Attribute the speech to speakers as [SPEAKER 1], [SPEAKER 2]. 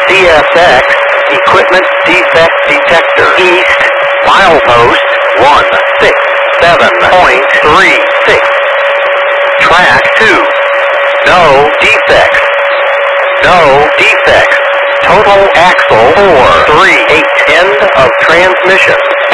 [SPEAKER 1] CSX, equipment defect detector. East, milepost 167.36. Track 2. No defects. No defects. Total axle 4.38. End of transmission.